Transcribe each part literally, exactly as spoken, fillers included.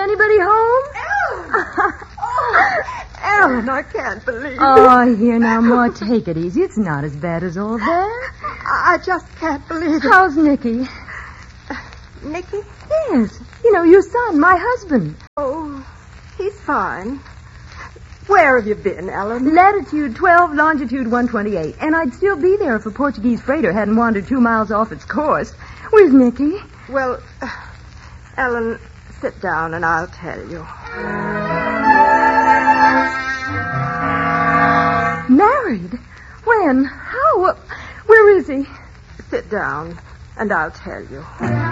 anybody home? Ellen! Oh, Ellen, I can't believe it. Oh, here now, Ma, take it easy. It's not as bad as all that. I just can't believe it. How's Nicky? Uh, Nicky? Yes. You know, your son, my husband. Oh, he's fine. Where have you been, Ellen? Latitude twelve, longitude one twenty-eight. And I'd still be there if a Portuguese freighter hadn't wandered two miles off its course. Where's Nicky? Well, uh, Ellen, sit down and I'll tell you. Married? When? How? Uh, where is he? Sit down and I'll tell you.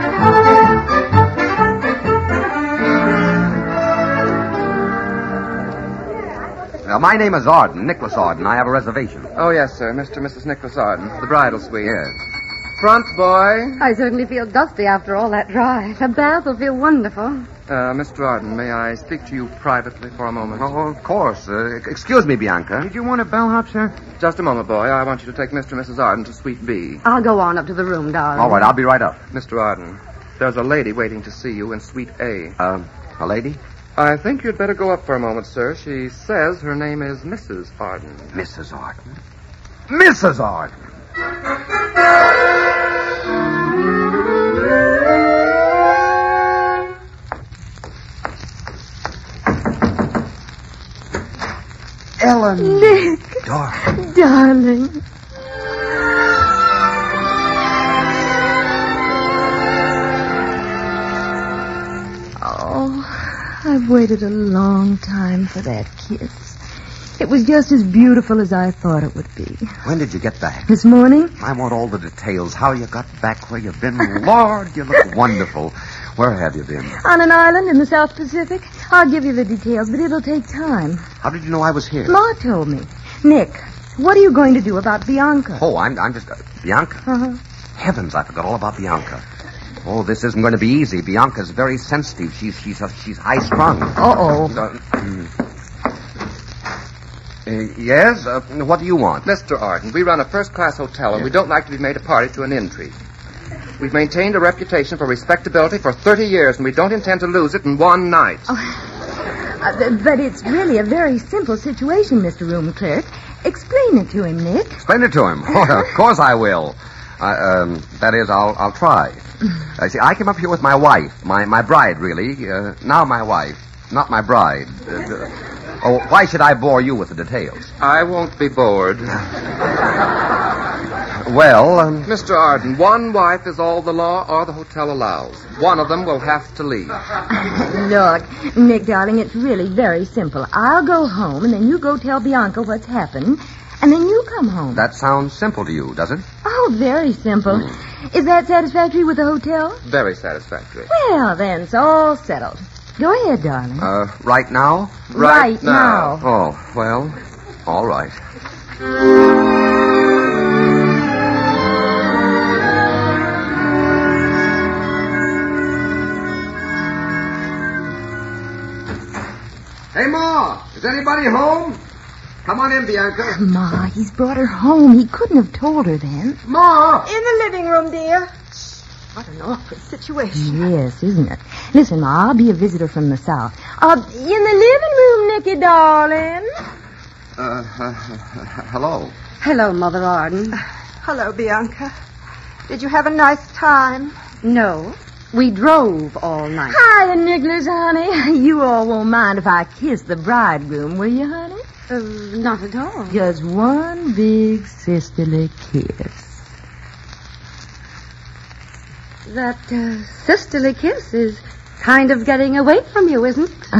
Uh, my name is Arden, Nicholas Arden. I have a reservation. Oh, yes, sir. Mister and Missus Nicholas Arden. The bridal suite. Yes. Front, boy. I certainly feel dusty after all that drive. A bath will feel wonderful. Uh, Mister Arden, may I speak to you privately for a moment? Oh, of course. Uh, excuse me, Bianca. Did you want a bellhop, sir? Just a moment, boy. I want you to take Mister and Missus Arden to Suite B. I'll go on up to the room, darling. All right, I'll be right up. Mister Arden, there's a lady waiting to see you in Suite A. Uh, a lady? I think you'd better go up for a moment, sir. She says her name is Missus Arden. Missus Arden? Missus Arden! Ellen. Nick. Darling. Darling. Oh, I've waited a long time for that kiss. It was just as beautiful as I thought it would be. When did you get back? This morning? I want all the details. How you got back, where you've been. Lord, you look wonderful. Where have you been? On an island in the South Pacific. I'll give you the details, but it'll take time. How did you know I was here? Ma told me. Nick, what are you going to do about Bianca? Oh, I'm, I'm just... Uh, Bianca? Uh-huh. Heavens, I forgot all about Bianca. Oh, this isn't going to be easy. Bianca's very sensitive. She's she's uh, she's high-strung. Uh-oh. Uh, uh, yes? Uh, what do you want? Mister Arden, we run a first-class hotel, and Yes. we don't like to be made a party to an intrigue. We've maintained a reputation for respectability for thirty years, and we don't intend to lose it in one night. Oh, uh, but it's really a very simple situation, Mister Room Clerk. Explain it to him, Nick. Explain it to him. Oh, of course I will. I, um, that is, I'll I'll try. I see. I came up here with my wife, my my bride, really. Uh, now my wife, not my bride. Uh, uh, oh, why should I bore you with the details? I won't be bored. Well, um, Mister Arden, one wife is all the law or the hotel allows. One of them will have to leave. Look, Nick, darling, it's really very simple. I'll go home, and then you go tell Bianca what's happened, and then you come home. that sounds simple to you, does it? Oh, very simple. Mm. Is that satisfactory with the hotel? Very satisfactory. Well, then, it's all settled. Go ahead, darling. Uh, right now? Right now. Oh, well, all right. Hey, Ma, is anybody home? Come on in, Bianca. Ma, he's brought her home. He couldn't have told her then. Ma! In the living room, dear. What an awkward situation. Yes, isn't it? Listen, Ma, I'll be a visitor from the South. Uh, in the living room, Nicky, darling. Uh, uh, hello. Hello, Mother Arden. Hello, Bianca. Did you have a nice time? No, we drove all night. Hi, Nicholas, honey. You all won't mind if I kiss the bridegroom, will you, honey? Uh, not at all. Just one big sisterly kiss. That uh, sisterly kiss is kind of getting away from you, isn't it?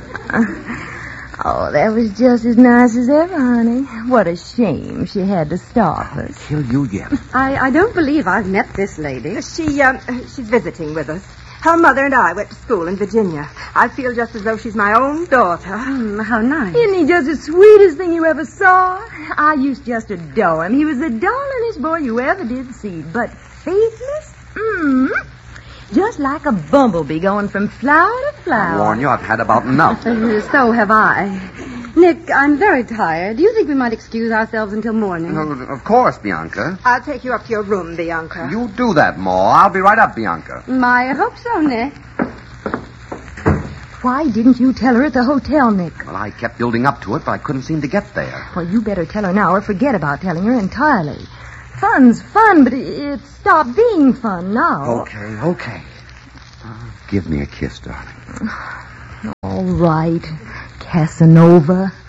Oh, that was just as nice as ever, honey. What a shame she had to stop us. Kill you yet. I, I don't believe I've met this lady. She, um, she's visiting with us. Her mother and I went to school in Virginia. I feel just as though she's my own daughter. Hmm, how nice. Isn't he just the sweetest thing you ever saw? I used just to adore him. He was the darlingest boy you ever did see. But faithless? Mmm. Just like a bumblebee going from flower to flower. I warn you, I've had about enough. Uh, so have I. Nick, I'm very tired. Do you think we might excuse ourselves until morning? No, of course, Bianca. I'll take you up to your room, Bianca. You do that, Ma. I'll be right up, Bianca. I hope so, Nick. Why didn't you tell her at the hotel, Nick? Well, I kept building up to it, but I couldn't seem to get there. Well, you better tell her now or forget about telling her entirely. Fun's fun, but it, it stopped being fun now. Okay, okay. Uh, give me a kiss, darling. All right, Casanova.